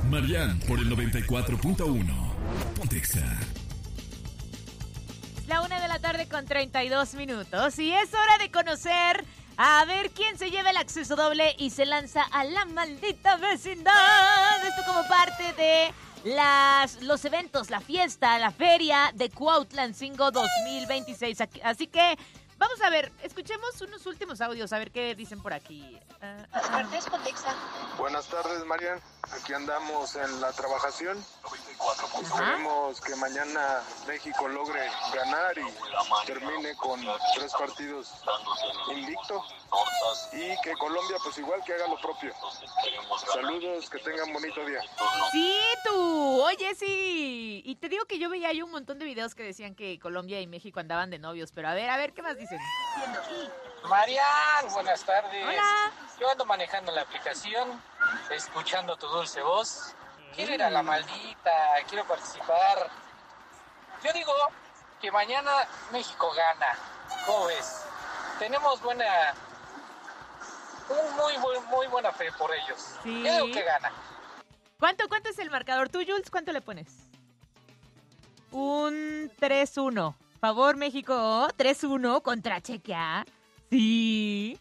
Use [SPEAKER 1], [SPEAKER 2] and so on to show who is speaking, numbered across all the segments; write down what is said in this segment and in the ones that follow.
[SPEAKER 1] Marian por el 94.1. Pontexa.
[SPEAKER 2] La 1:32 p.m. y es hora de conocer a ver quién se lleva el acceso doble y se lanza a la maldita vecindad. Esto como parte de los eventos, la fiesta, la feria de Cuautlancingo 2026. Así que vamos a ver, escuchemos unos últimos audios, a ver qué dicen por aquí.
[SPEAKER 3] Buenas tardes, Marian. Aquí andamos en la trabajación. Esperemos que mañana México logre ganar y termine con 3 partidos invicto. Y que Colombia, pues igual, que haga lo propio. Saludos, que tengan bonito día.
[SPEAKER 2] Sí, tú, oye, sí. Y te digo que yo veía ahí un montón de videos que decían que Colombia y México andaban de novios, pero a ver, ¿qué más dicen?
[SPEAKER 4] Marian, buenas tardes.
[SPEAKER 2] Hola.
[SPEAKER 4] Yo ando manejando la aplicación, escuchando tu dulce voz. Quiero ir a la maldita, quiero participar. Yo digo que mañana México gana. ¿Cómo ves? Tenemos muy buena fe por ellos.
[SPEAKER 2] Sí.
[SPEAKER 4] Yo digo que gana.
[SPEAKER 2] ¿Cuánto es el marcador? ¿Tú, Jules, cuánto le pones? Un 3-1. Favor, México. 3-1 contra Chequia. Sí.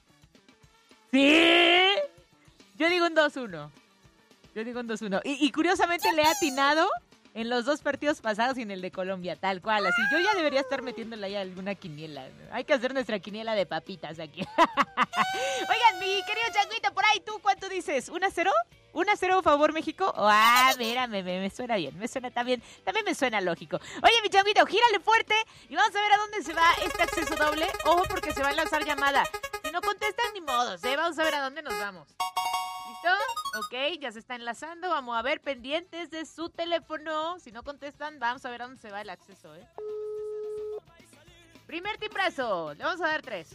[SPEAKER 2] Yo digo un 2-1. Y curiosamente le he atinado en los 2 partidos pasados y en el de Colombia, tal cual. Así yo ya debería estar metiéndole ahí alguna quiniela. Hay que hacer nuestra quiniela de papitas aquí. Oigan, mi querido Changuito, por ahí, ¿tú cuánto dices? ¿1-0? ¿1-0 favor México? Mira, me suena bien, también me suena lógico. Oye, mi Changuito, gírale fuerte y vamos a ver a dónde se va este acceso doble. Ojo, porque se va a lanzar llamada. Si no contestan, ni modos, vamos a ver a dónde nos vamos. ¿Listo? Ok, ya se está enlazando. Vamos a ver, pendientes de su teléfono. Si no contestan, vamos a ver a dónde se va el acceso, Primer timbrazo, le vamos a dar 3.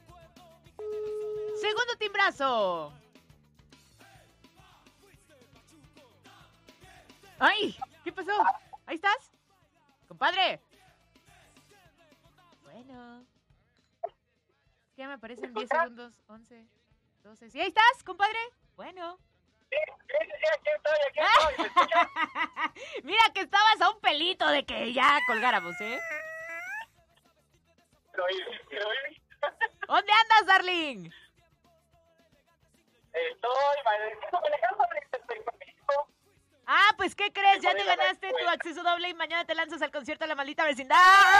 [SPEAKER 2] Segundo timbrazo. ¡Ay! ¿Qué pasó? ¿Ahí estás? Compadre. Bueno. Ya me aparecen 10 segundos. 11, 12. ¿Sí ahí estás, compadre? Bueno.
[SPEAKER 4] Sí, aquí estoy. ¿Me escuchas?
[SPEAKER 2] Mira que estabas a un pelito de que ya colgáramos, ¿Dónde andas, darling?
[SPEAKER 4] Estoy manejando con México.
[SPEAKER 2] Ah, pues, ¿qué crees? Ya te ganaste tu acceso doble y mañana te lanzas al concierto de la maldita vecindad.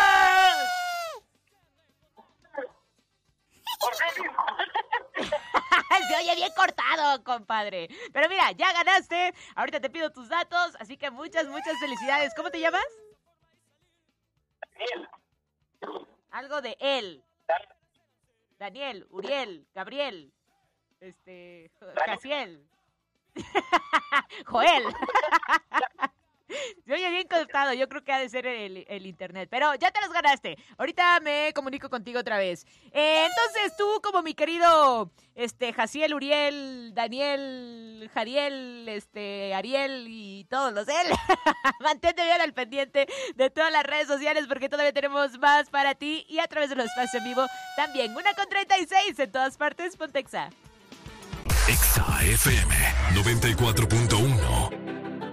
[SPEAKER 4] Por fin.
[SPEAKER 2] Se oye bien cortado, compadre. Pero mira, ya ganaste. Ahorita te pido tus datos, así que muchas felicidades. ¿Cómo te llamas?
[SPEAKER 4] Daniel.
[SPEAKER 2] Algo de él. Daniel, Uriel, Gabriel, Jaciel. Joel. Se oye bien cortado, yo creo que ha de ser el internet, pero ya te los ganaste. Ahorita me comunico contigo otra vez. Entonces tú, como mi querido Jaciel, Uriel, Daniel, Jariel, Ariel y todos los él, mantente bien al pendiente de todas las redes sociales porque todavía tenemos más para ti y a través de los espacios en vivo también. 1:36 en todas partes, Pontexa.
[SPEAKER 1] Exa FM 94.1.